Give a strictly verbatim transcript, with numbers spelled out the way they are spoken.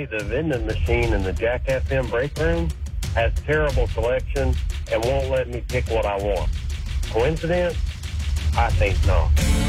the vending machine in the Jack F M break room has terrible selection and won't let me pick what I want. Coincidence? I think not.